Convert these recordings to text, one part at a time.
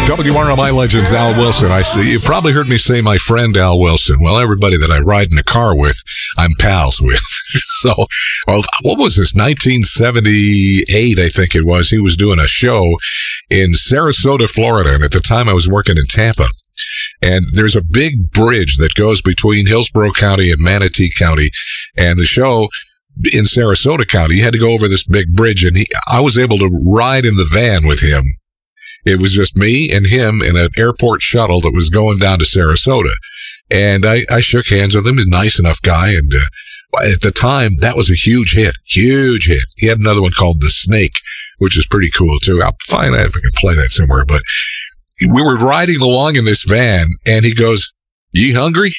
WRMI Legends, Al Wilson. I see. You probably heard me say my friend Al Wilson. Well, everybody that I ride in the car with, I'm pals with. So, well, what was this? 1978, I think it was. He was doing a show in Sarasota, Florida. And at the time I was working in Tampa. And there's a big bridge that goes between Hillsborough County and Manatee County. And the show in Sarasota County, he had to go over this big bridge. And I was able to ride in the van with him. It was just me and him in an airport shuttle that was going down to Sarasota. And I shook hands with him. He's a nice enough guy. And at the time, that was a huge hit. Huge hit. He had another one called The Snake, which is pretty cool, too. I'll find out if I can play that somewhere. But we were riding along in this van, and he goes, "You hungry?"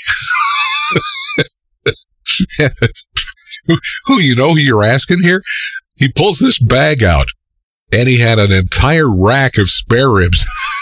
Who you're asking here? He pulls this bag out. And he had an entire rack of spare ribs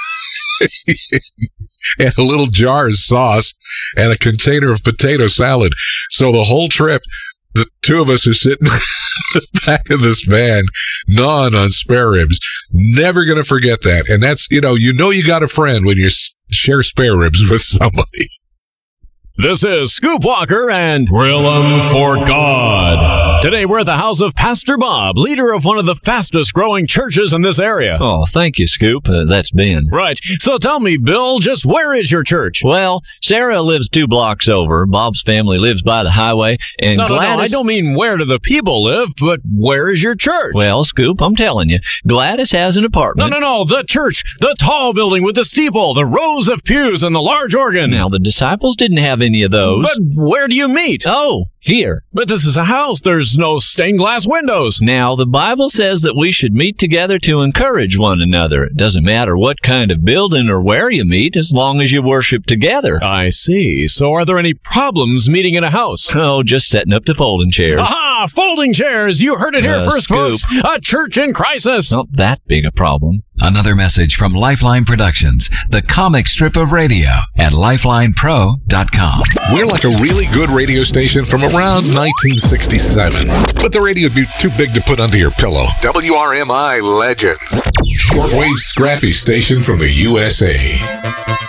and a little jar of sauce and a container of potato salad. So the whole trip, the two of us are sitting in the back of this van, gnawing on spare ribs. Never going to forget that. And that's, you got a friend when you share spare ribs with somebody. This is Scoop Walker and Grill 'em for God. Today we're at the house of Pastor Bob, leader of one of the fastest growing churches in this area. Oh, thank you, Scoop. That's Ben. Right. So tell me, Bill, just where is your church? Well, Sarah lives 2 blocks over. Bob's family lives by the highway. And No, Gladys... I don't mean where do the people live, but where is your church? Well, Scoop, I'm telling you, Gladys has an apartment. No, the church, the tall building with the steeple, the rows of pews, and the large organ. Now, the disciples didn't have any of those. But where do you meet? Oh, here. But this is a house. There's no stained glass windows. Now, the Bible says that we should meet together to encourage one another. It doesn't matter what kind of building or where you meet, as long as you worship together. I see. So are there any problems meeting in a house? Oh, just setting up the folding chairs. Aha! Folding chairs! You heard it here first, Scoop. folks. A church in crisis. Not that big a problem. Another message from Lifeline Productions, the comic strip of radio at lifelinepro.com. We're like a really good radio station from around 1967. But the radio would be too big to put under your pillow. WRMI Legends. Shortwave scrappy station from the USA.